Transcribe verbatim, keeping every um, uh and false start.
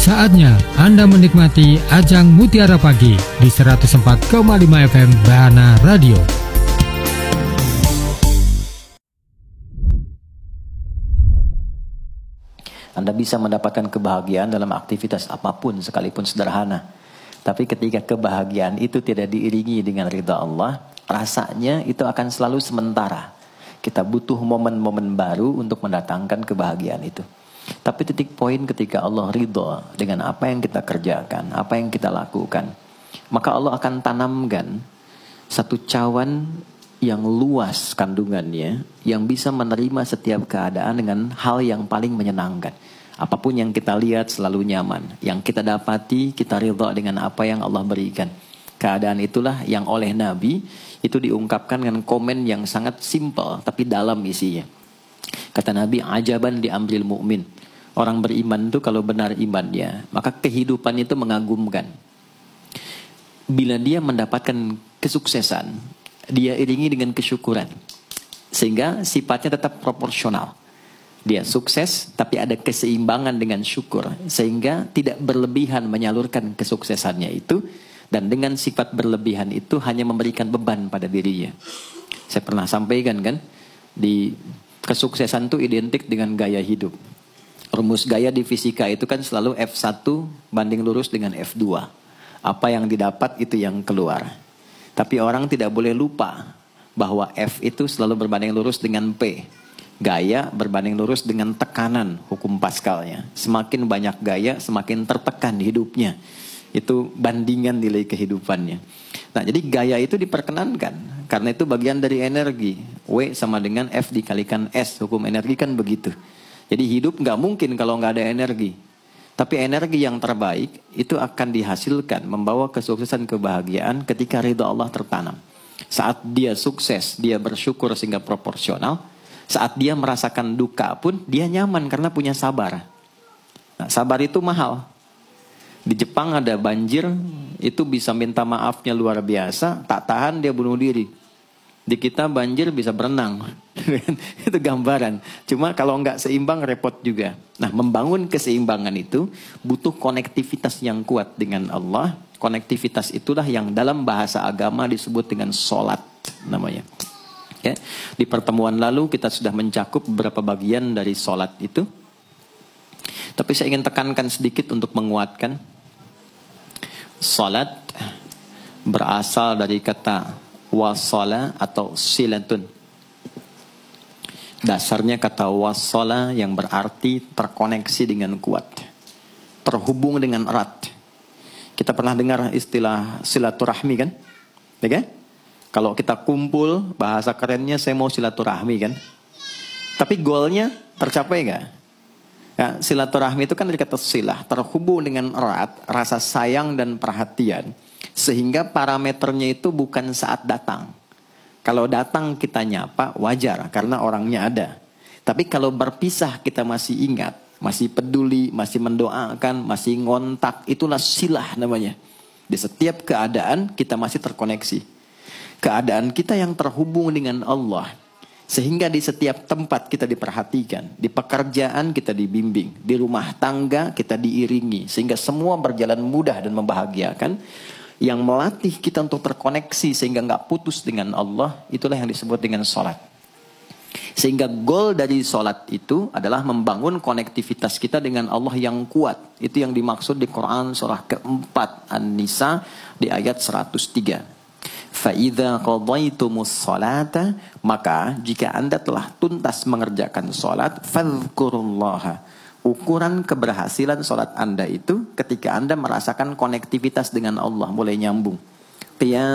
Saatnya Anda menikmati Ajang Mutiara Pagi di seratus empat koma lima F M Bahana Radio. Anda bisa mendapatkan kebahagiaan dalam aktivitas apapun sekalipun sederhana. Tapi ketika kebahagiaan itu tidak diiringi dengan ridha Allah, rasanya itu akan selalu sementara. Kita butuh momen-momen baru untuk mendatangkan kebahagiaan itu. Tapi titik poin ketika Allah ridha dengan apa yang kita kerjakan, apa yang kita lakukan, maka Allah akan tanamkan satu cawan yang luas kandungannya, yang bisa menerima setiap keadaan dengan hal yang paling menyenangkan. Apapun yang kita lihat selalu nyaman. Yang kita dapati, kita ridha dengan apa yang Allah berikan. Keadaan itulah yang oleh Nabi itu diungkapkan dengan komen yang sangat simpel tapi dalam isinya. Kata Nabi, ajaban di amril mu'min. Orang beriman itu kalau benar imannya, maka kehidupan itu mengagumkan. Bila dia mendapatkan kesuksesan, dia iringi dengan kesyukuran. Sehingga sifatnya tetap proporsional. Dia sukses, tapi ada keseimbangan dengan syukur. Sehingga tidak berlebihan menyalurkan kesuksesannya itu. Dan dengan sifat berlebihan itu hanya memberikan beban pada dirinya. Saya pernah sampaikan kan, di kesuksesan itu identik dengan gaya hidup. Rumus gaya di fisika itu kan selalu F satu banding lurus dengan F dua. Apa yang didapat itu yang keluar. Tapi orang tidak boleh lupa bahwa F itu selalu berbanding lurus dengan P. Gaya berbanding lurus dengan tekanan, hukum Pascalnya. Semakin banyak gaya, semakin tertekan hidupnya. Itu bandingan nilai kehidupannya. Nah, jadi gaya itu diperkenankan. Karena itu bagian dari energi. W sama dengan F dikalikan S. Hukum energi kan begitu. Jadi hidup nggak mungkin kalau nggak ada energi. Tapi energi yang terbaik itu akan dihasilkan membawa kesuksesan kebahagiaan ketika ridha Allah tertanam. Saat dia sukses, dia bersyukur sehingga proporsional. Saat dia merasakan duka pun dia nyaman karena punya sabar. Nah, sabar itu mahal. Di Jepang ada banjir, itu bisa minta maafnya luar biasa, tak tahan dia bunuh diri. Di kita banjir bisa berenang. Itu gambaran. Cuma kalau nggak seimbang repot juga. Nah, membangun keseimbangan itu butuh konektivitas yang kuat dengan Allah. Konektivitas itulah yang dalam bahasa agama disebut dengan sholat namanya. Ya. Di pertemuan lalu kita sudah mencakup beberapa bagian dari sholat itu. Tapi saya ingin tekankan sedikit untuk menguatkan. Sholat berasal dari kata wasala atau silatun. Dasarnya kata wasala yang berarti terkoneksi dengan kuat, terhubung dengan erat. Kita pernah dengar istilah silaturahmi kan? Ya kan? Kalau kita kumpul, bahasa kerennya saya mau silaturahmi kan? Tapi goalnya tercapai nggak? Ya, silaturahmi itu kan dari kata silah, terhubung dengan erat, rasa sayang dan perhatian. Sehingga parameternya itu bukan saat datang. Kalau datang kita nyapa, wajar karena orangnya ada. Tapi kalau berpisah kita masih ingat, masih peduli, masih mendoakan, masih ngontak, itulah silah namanya. Di setiap keadaan kita masih terkoneksi. Keadaan kita yang terhubung dengan Allah. Sehingga di setiap tempat kita diperhatikan. Di pekerjaan kita dibimbing. Di rumah tangga kita diiringi. Sehingga semua berjalan mudah dan membahagiakan. Yang melatih kita untuk terkoneksi sehingga nggak putus dengan Allah, itulah yang disebut dengan sholat. Sehingga goal dari sholat itu adalah membangun konektivitas kita dengan Allah yang kuat. Itu yang dimaksud di Quran surah keempat An-Nisa di ayat seratus tiga. فَإِذَا قَضَيْتُمُ الصَّلَاةَ maka jika anda telah tuntas mengerjakan sholat, فَاذْكُرُوا اللَّهَ. Ukuran keberhasilan sholat anda itu ketika anda merasakan konektivitas dengan Allah mulai nyambung.